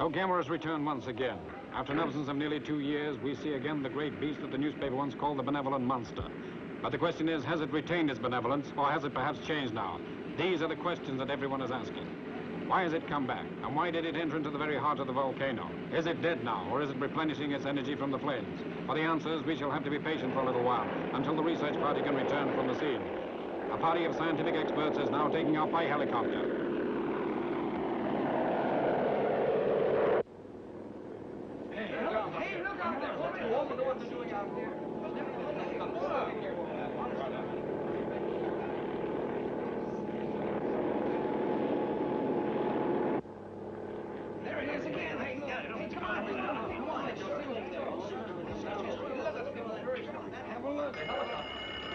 So Gamera has returned once again. After an absence of nearly 2 years, we see again the great beast that the newspaper once called the benevolent monster. But the question is, has it retained its benevolence, or has it perhaps changed now? These are the questions that everyone is asking. Why has it come back? And why did it enter into the very heart of the volcano? Is it dead now, or is it replenishing its energy from the flames? For the answers, we shall have to be patient for a little while, until the research party can return from the scene. A party of scientific experts is now taking off by helicopter.